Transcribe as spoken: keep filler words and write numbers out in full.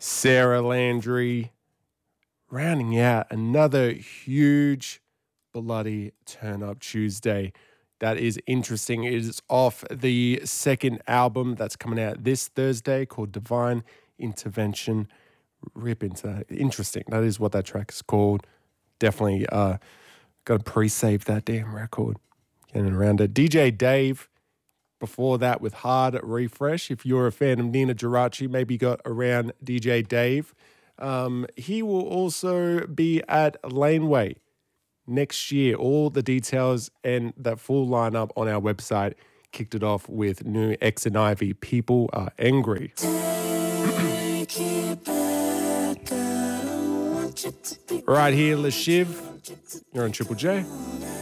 Sarah Landry, rounding out another huge bloody Turn Up Tuesday. That is interesting. It is off the second album that's coming out this Thursday called Divine Intervention. Rip into that. Interesting. That is what that track is called. Definitely uh, got to pre-save that damn record. Getting around it. D J Dave, before that with Hard Refresh. If you're a fan of Nina Geraci, maybe got around D J Dave. Um, he will also be at Laneway next year. All the details and that full lineup on our website. Kicked it off with new X and Ivy. People Are Angry. Right here, LeShiv. You're on Triple J.